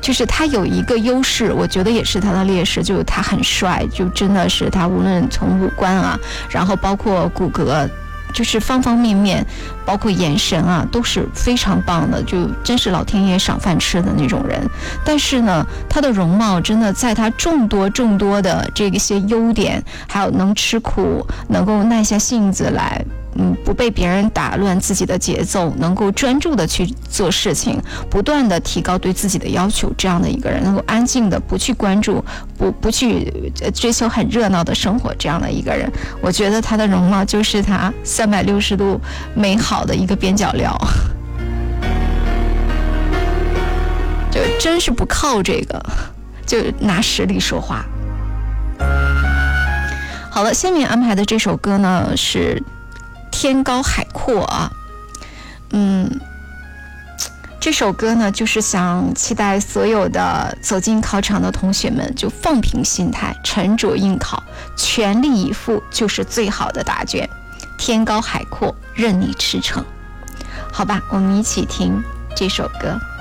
就是他有一个优势，我觉得也是他的劣势，就是他很帅，就真的是他无论从五官啊，然后包括骨骼，就是方方面面，包括眼神啊，都是非常棒的，就真是老天爷赏饭吃的那种人。但是呢，他的容貌真的在他众多的这些优点，还有能吃苦，能够耐下性子来，不被别人打乱自己的节奏，能够专注的去做事情，不断的提高对自己的要求，这样的一个人，能够安静的不去关注，不去追求很热闹的生活，这样的一个人，我觉得他的容貌就是他360度美好的一个边角料，就真是不靠这个，就拿实力说话。好了，下面安排的这首歌呢是天高海阔啊，这首歌呢就是想期待所有的走进考场的同学们就放平心态，沉着应考，全力以赴就是最好的答卷，天高海阔任你驰骋。好吧，我们一起听这首歌。